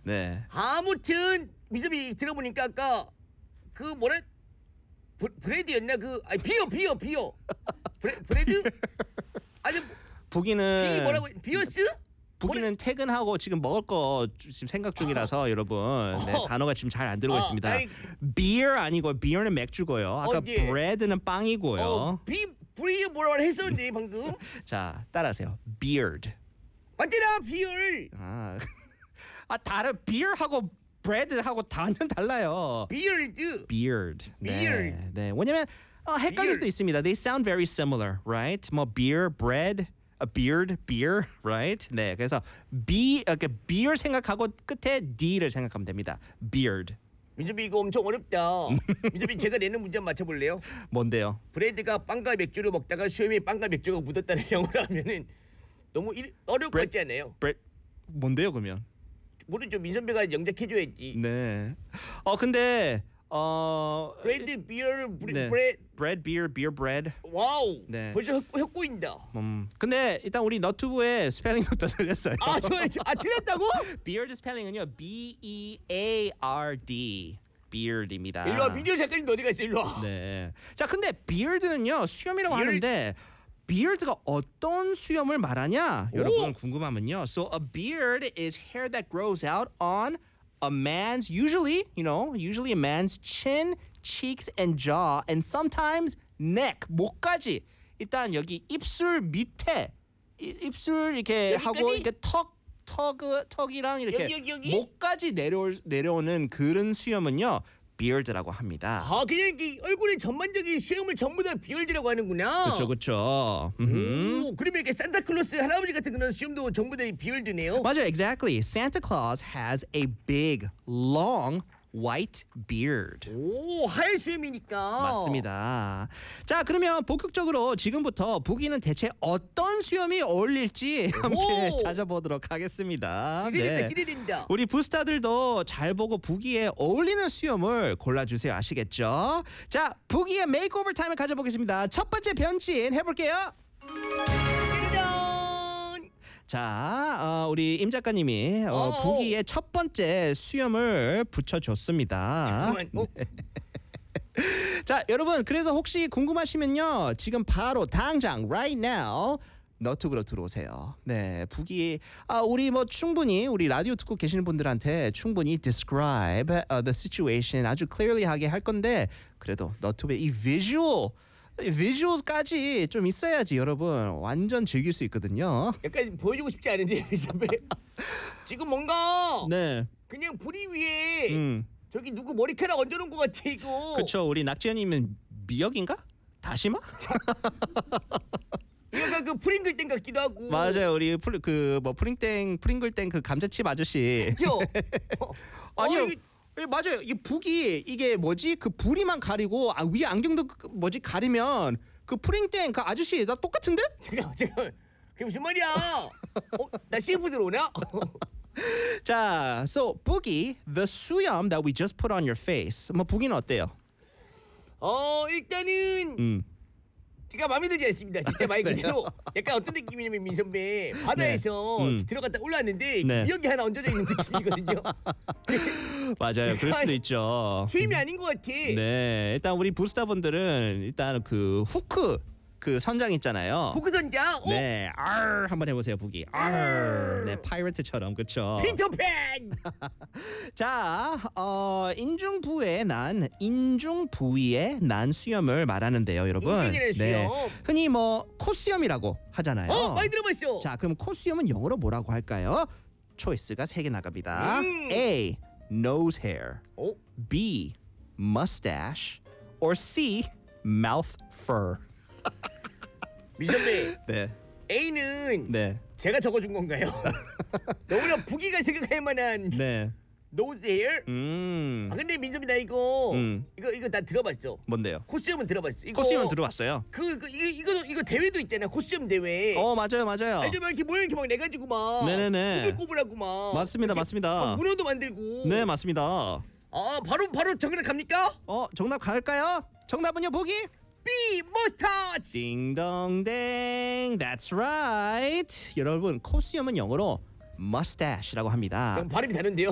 네. 아무튼 미섭이 들어보니까 아까 그 뭐라 브레드였나 비어 브레드 아니 비 부기는 뭐라고 비어스 부기는 퇴근하고 지금 먹을 거 지금 생각 중이라서 여러분 네, 단어가 지금 잘 안 들어가 있습니다. beer 아니고 beer는 맥주고요. 아까 예. bread는 빵이고요. 브리 뭐라고 했었는데 방금 자 따라하세요. beard. 맞잖아 비얼 다른 beer하고 bread하고 단어는 달라요. 비얼드 beard. beard. 네. 왜냐면 헷갈릴 beard. 수도 있습니다. They sound very similar, right? 뭐 beer, bread, a beard, beer, right? 네. 그래서 beer 생각하고 끝에 d를 생각하면 됩니다. beard. 민섭이 이거 엄청 어렵다. 민섭이 제가 내는 문제 한번 맞춰볼래요? 뭔데요? 브레드가 빵과 맥주를 먹다가 수염에 빵과 맥주가 묻었다는 영어로 하면은 너무 어려울 것 같지 않아요? bread 뭔데요, 그러면? 모르죠. 민선배가 영작해줘야지. 네. 근데 브레드 비어 네. bread, beer, bread. 와우. 네. 벌써 헛구인다. 근데 일단 우리 너튜브에 스펠링도 틀렸어요. 좋아요. 틀렸다고? beard 스펠링은요 B-E-A-R-D. beard입니다. 일로 와. 비디오 작가님 어디 갔어? 일로 와. 네. 자, 근데 beard는요 수염이라고 하는데 beard가 어떤 수염을 말하냐? 여러분 궁금하면요. So a beard is hair that grows out on a man's usually a man's chin, cheeks and jaw and sometimes neck, 목까지. 일단 여기 입술 밑에 입술 이렇게 여기까지? 하고 이렇게 턱이랑 이렇게 여기? 목까지 내려오는 그런 수염은요. beard라고 합니다. 그냥 얼굴의 전반적인 수염을 전부 다 비얼드라고 하는구나. 그렇죠. 오, 그러면 이렇게 산타클로스 할아버지 같은 그런 수염도 전부 다 비얼드네요. 맞아요, exactly. Santa Claus has a big, long white beard. 오, 하얀 수염이니까. 맞습니다. 자, 그러면 본격적으로 지금부터 부기는 대체 어떤 수염이 어울릴지 함께 찾아보도록 하겠습니다. 기대된다. 우리 부스타들도 잘 보고 부기에 어울리는 수염을 골라주세요. 아시겠죠? 자, 부기의 메이크오버 타임을 가져보겠습니다. 첫 번째 변신 해볼게요. 자, 우리 임 작가님이 부기의 첫 번째 수염을 붙여줬습니다. 잠깐만. 자, 여러분 그래서 혹시 궁금하시면요. 지금 바로 당장 right now 너튜브로 들어오세요. 네, 부기 우리 뭐 충분히 우리 라디오 듣고 계시는 분들한테 충분히 describe the situation 아주 clearly 하게 할 건데 그래도 너튜브에 이 비주얼까지 좀 있어야지 여러분 완전 즐길 수 있거든요. 약간 보여주고 싶지 않은데 선배. 지금 뭔가 네. 그냥 부리 위에 저기 누구 머리카락 얹어놓은 것 같아 이거. 그렇죠. 우리 낙지현님은 미역인가? 다시마? 약간 그 프링글땡 같기도 하고. 맞아요. 우리 프링글땡 그 감자칩 아저씨. 그렇죠. 아니요. 맞아요. 이 북이 이게 뭐지? 그 부리만 가리고 위에 안경도 가리면 그 프링땡 그 아저씨 나 똑같은데? 잠깐. 그게 무슨 말이야? 나 CF 들어오나? 자, so Boogie, the 수염 that we just put on your face. 뭐 부기는 어때요? 일단은 제가 마음에 들지 않습니다. 진짜 말 그대로 약간 어떤 느낌이냐면 민선배 바다에서 들어갔다 올라왔는데 네. 미역이 하나 얹어져 있는 느낌이거든요. 맞아요. 그럴 수도 있죠. 수임이 아닌 것 같아. 네, 일단 우리 부스타분들은 일단 그 후크 그 선장 있잖아요. 후크 선장. 네, 알 한번 해보세요, 부기. 알. 네, 파이러트처럼 그렇죠. 피터팬. 자, 인중 부위에 난 수염을 말하는데요, 여러분. 인중이라는 수염. 흔히 뭐 콧수염이라고 하잖아요. 많이 들어봤어. 자, 그럼 콧수염은 영어로 뭐라고 할까요? 초이스가 3개 나갑니다. A. Nose hair. B. Mustache. Or C. Mouth fur. 민선배. 네. A는 네. 제가 적어준 건가요? 너무나 부기가 생각할 만한 네. nose hair. 근데 민섭이 나 이거 나 들어봤어. 뭔데요? 코수염은 들어봤어. 코수염은 들어봤어요. 이거 대회도 있잖아. 코수염 대회. 맞아요. 알죠? 막 이렇게 모양 이렇게 막 내가지고 막. 네네네. 꼬불꼬불하고 막. 맞습니다. 막 문어도 만들고. 네, 맞습니다. 바로 정답 갑니까? 정답 갈까요? 정답은요, 보기? B 머스타치. 딩동댕. That's right. 여러분, 코수염은 영어로 mustache라고 합니다. 발음이 다른데요?